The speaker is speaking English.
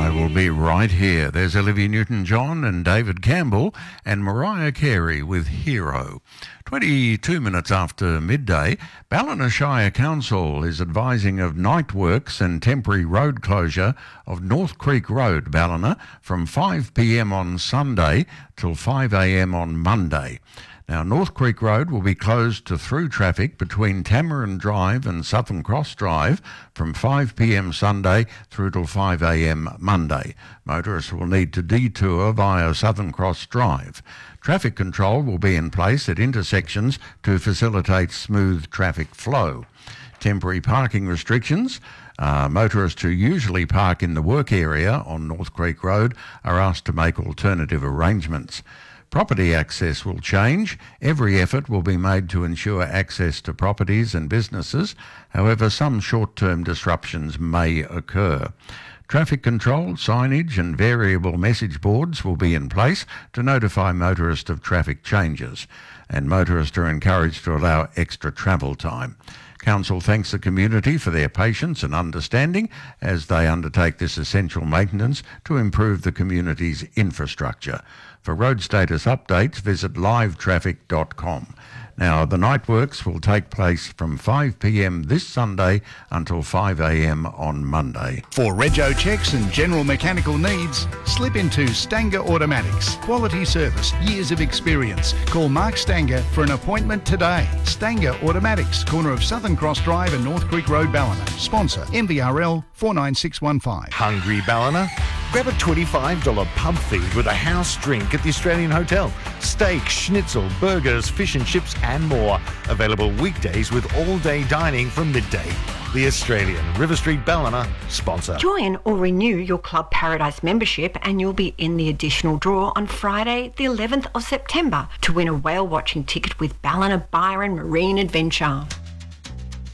I will be right here. There's Olivia Newton-John and David Campbell and Mariah Carey with Hero. 22 minutes after midday, Ballina Shire Council is advising of night works and temporary road closure of North Creek Road, Ballina, from 5 p.m. on Sunday till 5 a.m. on Monday. Now, North Creek Road will be closed to through traffic between Tamarin Drive and Southern Cross Drive from 5 p.m. Sunday through till 5 a.m. Monday. Motorists will need to detour via Southern Cross Drive. Traffic control will be in place at intersections to facilitate smooth traffic flow. Temporary parking restrictions. Motorists who usually park in the work area on North Creek Road are asked to make alternative arrangements. Property access will change. Every effort will be made to ensure access to properties and businesses. However, some short-term disruptions may occur. Traffic control, signage and variable message boards will be in place to notify motorists of traffic changes, and motorists are encouraged to allow extra travel time. Council thanks the community for their patience and understanding as they undertake this essential maintenance to improve the community's infrastructure. For road status updates, visit livetraffic.com. Now, the night works will take place from 5 p.m. this Sunday until 5 a.m. on Monday. For rego checks and general mechanical needs, slip into Stanger Automatics. Quality service, years of experience. Call Mark Stanger for an appointment today. Stanger Automatics, corner of Southern Cross Drive and North Creek Road, Ballina. Sponsor MVRL 49615. Hungry, Ballina? Grab a $25 pub feed with a house drink at the Australian Hotel. Steak, schnitzel, burgers, fish and chips and more. Available weekdays with all-day dining from midday. The Australian, River Street, Ballina, sponsor. Join or renew your Club Paradise membership and you'll be in the additional draw on Friday the 11th of September to win a whale watching ticket with Ballina Byron Marine Adventure.